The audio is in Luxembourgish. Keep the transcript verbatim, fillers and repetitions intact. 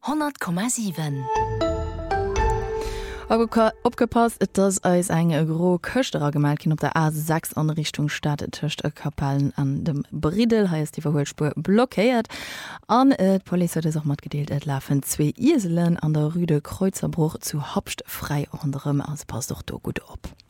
hundert Komma sieben. Opgepasst et dats eis eng e gro Köchterer gemelkin op der A sechs an Richtung Stadt töcht e Kapellen an dem Bridel heißt die Verholspur blockéiert an et Poli auch mat gedeelt et lafen zwee Iselen an der Rüde Kreuzerbruch zu Hopst frei anderem as pass doch do gut op.